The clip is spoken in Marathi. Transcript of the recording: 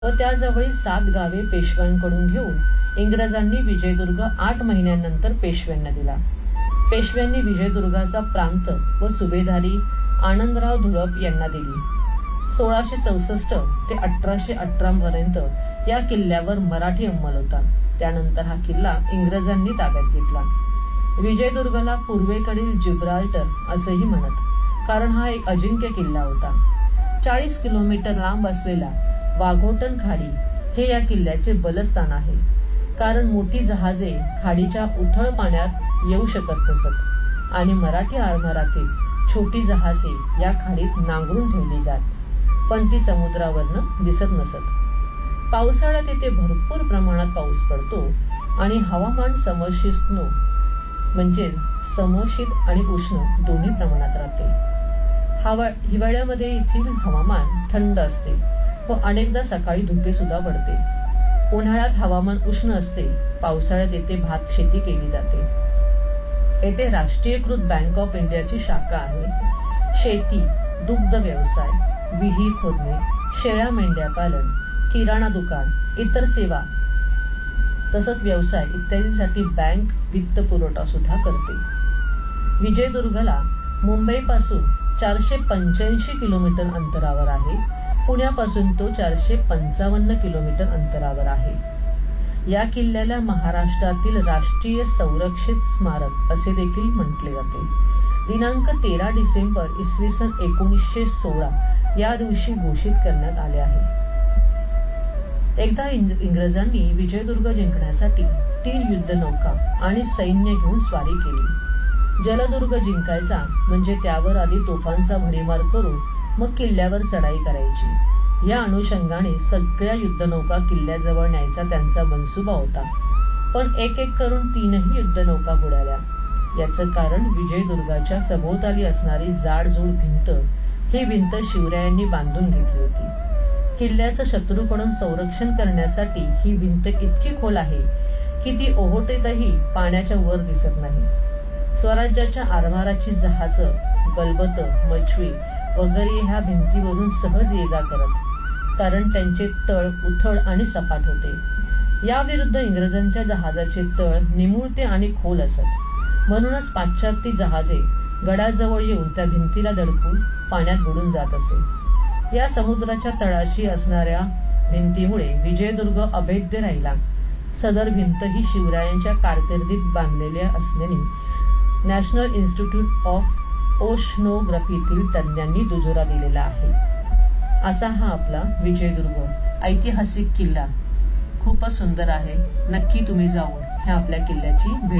व त्याजवळील 7 गावे पेशव्यांकडून घेऊन इंग्रजांनी विजयदुर्ग 8 महिन्यांनंतर पेशव्यांना दिला. पेशव्यांनी विजयदुर्गाचा प्रांत व सुभेदारी आनंदराव धुळप यांना दिली. 1664 ते 1818 पर्यंत या किल्ल्यावर मराठी अंमल होता. त्यानंतर हा किल्ला इंग्रजांनी ताब्यात घेतला. विजयदुर्गला पूर्वेकडील जिब्राल्टर असेही म्हणत, कारण हा एक अजिंक्य किल्ला होता. 40 किलोमीटर लांब असलेला वाघोटन खाडी हे या किल्ल्याचे बलस्थान आहे, कारण मोठी जहाजे खाडीच्या उथळ पाण्यात येऊ शकत नसत आणि मराठी आरमारातील छोटी जहाजे या खाडीत नांगरून ठेवली जात, पण ती समुद्रावरनं दिसत नसत. पावसाळ्यात इथे भरपूर प्रमाणात पाऊस पडतो आणि हवामान समशीतोष्ण म्हणजे समशीत आणि उष्ण दोन्ही प्रमाणात राहते. हिवाळ्यामध्ये येथील हवामान थंड असते व अनेकदा सकाळी धुके सुद्धा पडते. उन्हाळ्यात हवामान उष्ण असते. पावसाळ्यात येथे भात शेती केली जाते. येथे राष्ट्रीयकृत बँक ऑफ इंडियाची शाखा आहे. शेती, दुग्ध व्यवसाय, विहीर खोदणे, शेळ्या मेंढ्या पालन, किराणा दुकान, इतर सेवा तसंच व्यवसाय इत्यादींसाठी बँक वित्त पुरवठा सुद्धा करते. विजयदुर्गला मुंबईपासून 485 किलोमीटर अंतरावर आहे. पुण्यापासून तो 455 किलोमीटर अंतरावर आहे. या किल्ल्याला महाराष्ट्रातील राष्ट्रीय संरक्षित स्मारक असे देखील म्हटले जाते. दिनांक 13 डिसेंबर इसवी सन 1916 या दिवशी घोषित करण्यात आले आहे. एकदा इंग्रजांनी विजयदुर्ग जिंकण्यासाठी 3 युद्धनौका आणि सैन्य घेऊन स्वारी केली. जलदुर्ग जिंकायचा म्हणजे त्यावर आधी तोफांचा भडीमार करून मग किल्ल्यावर चढाई करायची. या अनुषंगाने सगळ्या युद्धनौका किल्ल्याजवळ न्यायचा त्यांचा मनसुबा होता. पण एक एक करून 3ही युद्धनौका बुडाल्या. याचं कारण विजयदुर्गाच्या सभोवताली असणारी जाडजूड भिंत. ही भिंत शिवरायांनी बांधून घेतली होती. किल्ल्याचं शत्रूकडून संरक्षण करण्यासाठी ही भिंत इतकी खोल आहे की ती ओहोटीतही पाण्याच्या वर दिसत नाही. स्वराज्याच्या आरमाराची जहाजं, गलबत, मछवी वगैरे ह्या भिंतीवरून सहज ये जा करत, कारण त्यांचे तळ उथळ आणि सपाट होते. याविरुद्ध इंग्रजांच्या जहाजाचे तळ निमुळते आणि खोल असत. म्हणूनच पाश्चात्य जहाजे गडाजवळ येऊन त्या भिंतीला धडकून पाण्यात बुडून जात असे. या समुद्राच्या तळाशी असणाऱ्या भिंतीमुळे विजयदुर्ग अभेद्य राहिला. सदर भिंत ही शिवरायांच्या कारकिर्दीत बांधलेल्या असल्याने नॅशनल इन्स्टिट्यूट ऑफ ओशनोग्राफीतील तज्ञांनी दुजोरा दिलेला आहे. असा हा आपला विजयदुर्ग ऐतिहासिक किल्ला खूपच सुंदर आहे. नक्की तुम्ही जाऊन ह्या आपल्या किल्ल्याची भेट